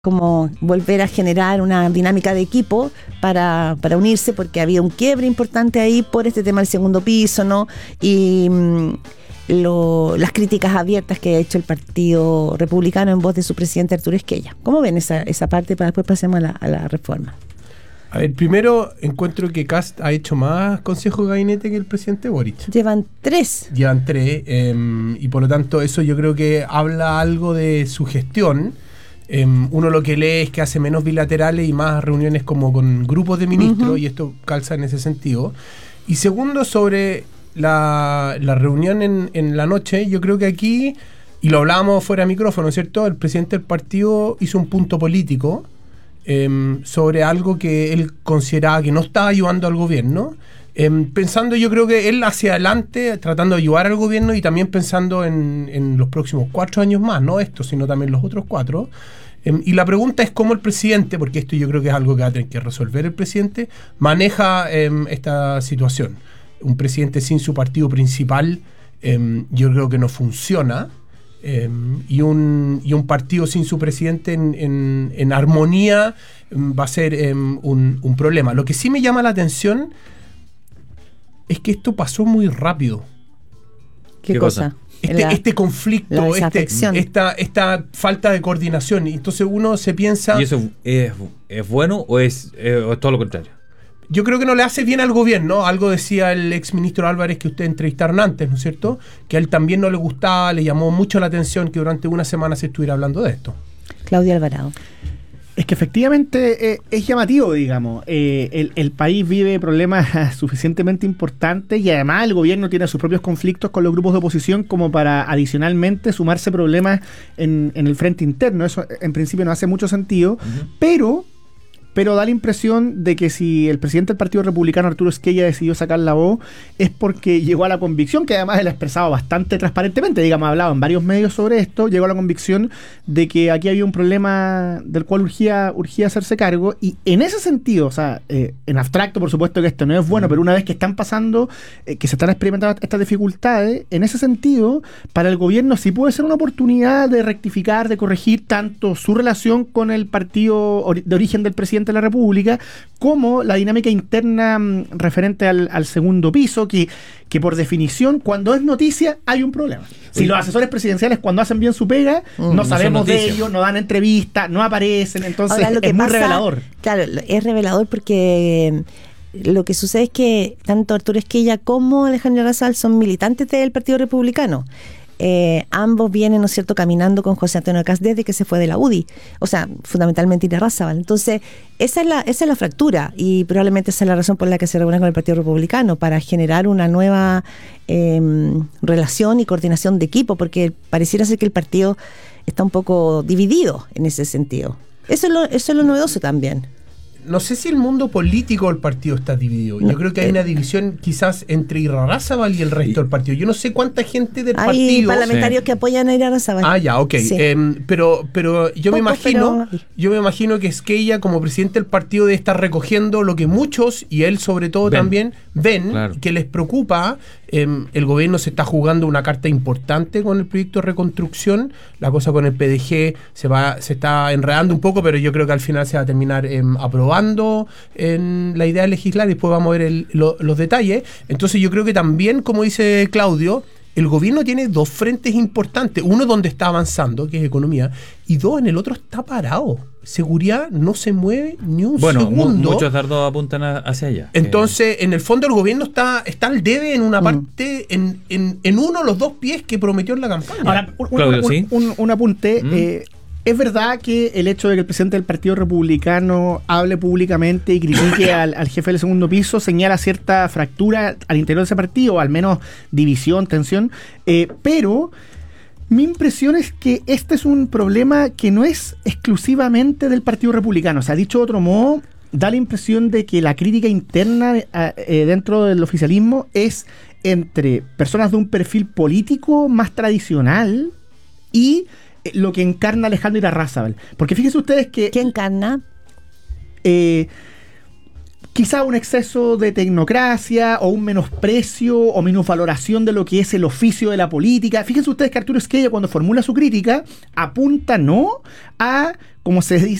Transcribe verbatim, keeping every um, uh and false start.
como volver a generar una dinámica de equipo para, para unirse, porque había un quiebre importante ahí por este tema del segundo piso, ¿no? Y mmm, lo, las críticas abiertas que ha hecho el Partido Republicano en voz de su presidente Arturo Esquella. ¿Cómo ven esa, esa parte? Para después pasemos a la, a la reforma. A ver, primero encuentro que Kast ha hecho más consejo de gabinete que el presidente Boric. Llevan tres. Llevan tres, eh, y por lo tanto eso yo creo que habla algo de su gestión. Eh, uno lo que lee es que hace menos bilaterales y más reuniones como con grupos de ministros, uh-huh. y esto calza en ese sentido. Y segundo, sobre la, la reunión en, en la noche, yo creo que aquí, y lo hablábamos fuera de micrófono, ¿cierto? El presidente del partido hizo un punto político eh, sobre algo que él consideraba que no estaba ayudando al gobierno, eh, pensando yo creo que él hacia adelante, tratando de ayudar al gobierno y también pensando en, en los próximos cuatro años más, no esto, sino también los otros cuatro. Eh, y la pregunta es cómo el presidente, porque esto yo creo que es algo que va a tener que resolver el presidente, maneja eh, esta situación. Un presidente sin su partido principal eh, yo creo que no funciona. Eh, y, un, y un partido sin su presidente en, en, en armonía eh, va a ser eh, un, un problema. Lo que sí me llama la atención es que esto pasó muy rápido. ¿Qué, ¿Qué cosa? cosa? Este, la, este conflicto, este, esta, esta falta de coordinación. Y entonces uno se piensa... ¿Y eso es, es bueno o es, eh, o es todo lo contrario? Yo creo que no le hace bien al gobierno. Algo decía el exministro Álvarez que ustedes entrevistaron antes, ¿no es cierto? Que a él también no le gustaba, le llamó mucho la atención que durante una semana se estuviera hablando de esto. Claudia Alvarado. Es que efectivamente eh, es llamativo, digamos. Eh, el, el país vive problemas suficientemente importantes y además el gobierno tiene sus propios conflictos con los grupos de oposición como para adicionalmente sumarse problemas en, en el frente interno. Eso en principio no hace mucho sentido, uh-huh. pero... Pero da la impresión de que si el presidente del Partido Republicano, Arturo Esquella, decidió sacar la voz, es porque llegó a la convicción, que además él ha expresado bastante transparentemente, digamos, ha hablado en varios medios sobre esto, llegó a la convicción de que aquí había un problema del cual urgía, urgía hacerse cargo, y en ese sentido, o sea, eh, en abstracto, por supuesto que esto no es bueno, pero una vez que están pasando, eh, que se están experimentando estas dificultades, en ese sentido, para el gobierno sí puede ser una oportunidad de rectificar, de corregir tanto su relación con el partido ori- de origen del presidente de la República, como la dinámica interna m, referente al, al segundo piso, que, que por definición, cuando es noticia, hay un problema. Si los asesores presidenciales, cuando hacen bien su pega, mm, no, no sabemos de ellos, no dan entrevistas, no aparecen, entonces Ahora, lo que es muy pasa, revelador. Claro, es revelador porque lo que sucede es que tanto Arturo Esquella como Alejandro Razal son militantes del Partido Republicano. Eh, ambos vienen, ¿no es cierto?, caminando con José Antonio Kast desde que se fue de la U D I, o sea, fundamentalmente Irarrázaval. Entonces, esa es la esa es la fractura y probablemente esa es la razón por la que se reúnen con el Partido Republicano, para generar una nueva eh, relación y coordinación de equipo, porque pareciera ser que el partido está un poco dividido en ese sentido. Eso es lo, eso es lo novedoso también. No sé si el mundo político del partido está dividido. Yo no, creo que hay eh, una división quizás entre Irarrázaval y el resto sí. del partido. Yo no sé cuánta gente del hay partido... Hay parlamentarios sí. que apoyan a Irarrázaval. Ah, ya, ok. Sí. Eh, pero pero yo Poco, me imagino pero... yo me imagino que Esquella, como presidente del partido, debe estar recogiendo lo que muchos, y él sobre todo ven. también, ven, claro. que les preocupa. Eh, el gobierno se está jugando una carta importante con el proyecto de reconstrucción. La cosa con el P D G se va se está enredando un poco, pero yo creo que al final se va a terminar eh, aprobando en la idea de legislar y después vamos a ver el, lo, los detalles. Entonces yo creo que también, como dice Claudio, el gobierno tiene dos frentes importantes. Uno donde está avanzando, que es economía, y dos, en el otro está parado. Seguridad no se mueve ni un bueno, segundo. Bueno, muchos dardos apuntan a, hacia allá. Entonces, eh. en el fondo el gobierno está, está al debe en una mm. parte, en, en, en uno de los dos pies que prometió en la campaña. Ahora, un, Claudio, un, ¿sí? un, un apunte. Mm. Eh, es verdad que el hecho de que el presidente del Partido Republicano hable públicamente y critique al, al jefe del segundo piso señala cierta fractura al interior de ese partido, o al menos división, tensión, eh, pero... Mi impresión es que este es un problema que no es exclusivamente del Partido Republicano. O sea, dicho de otro modo, da la impresión de que la crítica interna eh, dentro del oficialismo es entre personas de un perfil político más tradicional y eh, lo que encarna Alejandro Irarrázaval. Porque fíjense ustedes que... ¿Qué encarna? Eh, quizá un exceso de tecnocracia o un menosprecio o minusvaloración de lo que es el oficio de la política. Fíjense ustedes que Arturo Esquella, cuando formula su crítica, apunta no a, como se dice